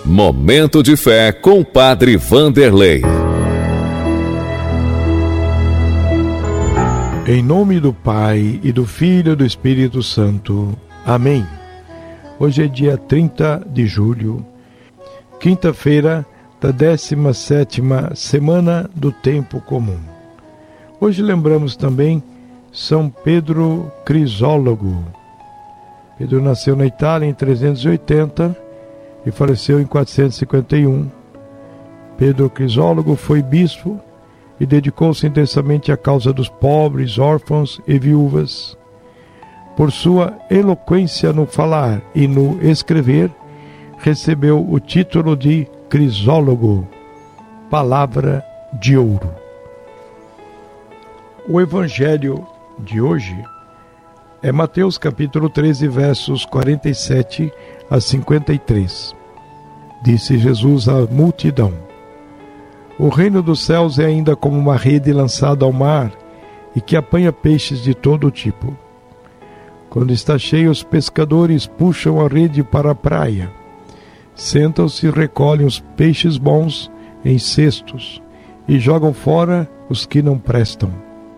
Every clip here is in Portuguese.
Momento de Fé com Padre Vanderlei. Em nome do Pai, e do Filho e do Espírito Santo. Amém. Hoje é dia 30 de julho, quinta-feira da 17ª semana do Tempo Comum. Hoje lembramos também São Pedro Crisólogo. Pedro nasceu na Itália em 380 e faleceu em 451. Pedro Crisólogo foi bispo e dedicou-se intensamente à causa dos pobres, órfãos e viúvas. Por sua eloquência no falar e no escrever, recebeu o título de Crisólogo, palavra de ouro. O evangelho de hoje é Mateus capítulo 13, versos 47 a 53. Disse Jesus à multidão: o reino dos céus é ainda como uma rede lançada ao mar e que apanha peixes de todo tipo. Quando está cheio, os pescadores puxam a rede para a praia. Sentam-se e recolhem os peixes bons em cestos e jogam fora os que não prestam.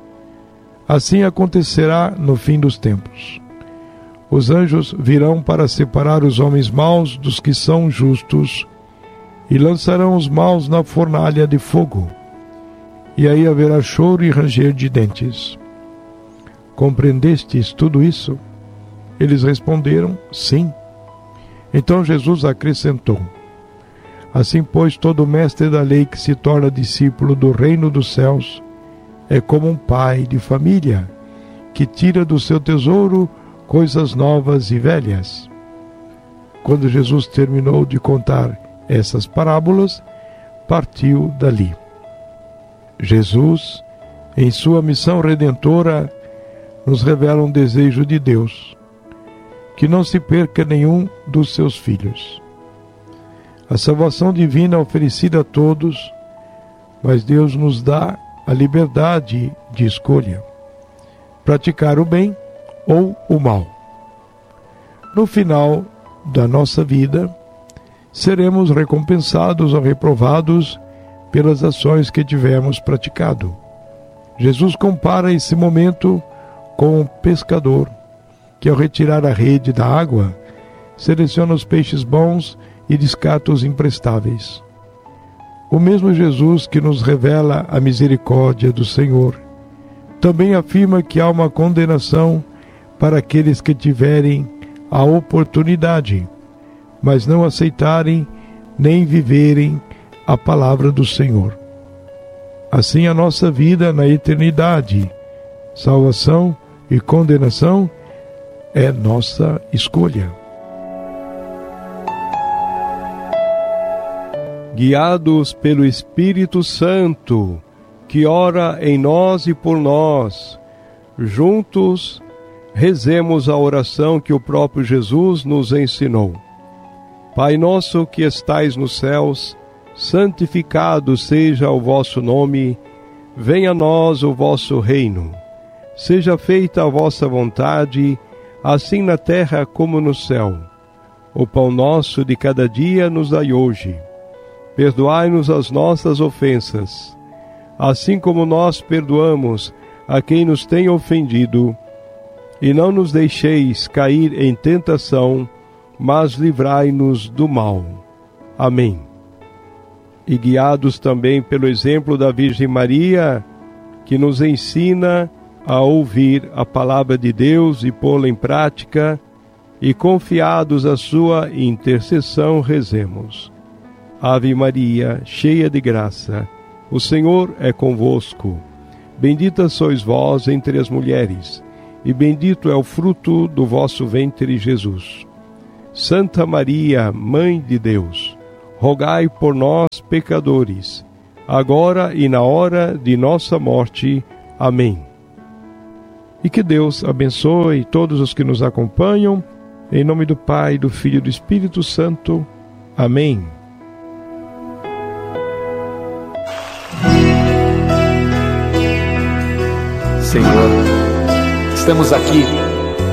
Assim acontecerá no fim dos tempos. Os anjos virão para separar os homens maus dos que são justos e lançarão os maus na fornalha de fogo. E aí haverá choro e ranger de dentes. Compreendestes tudo isso? Eles responderam: sim. Então Jesus acrescentou: assim, pois, todo mestre da lei que se torna discípulo do reino dos céus é como um pai de família que tira do seu tesouro coisas novas e velhas. Quando Jesus terminou de contar essas parábolas, partiu dali. Jesus, em sua missão redentora, nos revela um desejo de Deus: que não se perca nenhum dos seus filhos. A salvação divina é oferecida a todos, mas Deus nos dá a liberdade de escolha: praticar o bem ou o mal. No final da nossa vida, seremos recompensados ou reprovados pelas ações que tivermos praticado. Jesus compara esse momento com um pescador que, ao retirar a rede da água, seleciona os peixes bons e descarta os imprestáveis. O mesmo Jesus que nos revela a misericórdia do Senhor também afirma que há uma condenação para aqueles que tiverem a oportunidade, mas não aceitarem nem viverem a palavra do Senhor. Assim, a nossa vida na eternidade, salvação e condenação, é nossa escolha. Guiados pelo Espírito Santo, que ora em nós e por nós, juntos rezemos a oração que o próprio Jesus nos ensinou. Pai nosso que estais nos céus, santificado seja o vosso nome, venha a nós o vosso reino. Seja feita a vossa vontade, assim na terra como no céu. O pão nosso de cada dia nos dai hoje. Perdoai-nos as nossas ofensas, assim como nós perdoamos a quem nos tem ofendido. E não nos deixeis cair em tentação, mas livrai-nos do mal. Amém. E guiados também pelo exemplo da Virgem Maria, que nos ensina a ouvir a palavra de Deus e pô-la em prática, e confiados à sua intercessão, rezemos. Ave Maria, cheia de graça, o Senhor é convosco. Bendita sois vós entre as mulheres, e bendito é o fruto do vosso ventre, Jesus. Santa Maria, Mãe de Deus, rogai por nós, pecadores, agora e na hora de nossa morte. Amém. E que Deus abençoe todos os que nos acompanham, em nome do Pai, do Filho e do Espírito Santo. Amém. Senhor, estamos aqui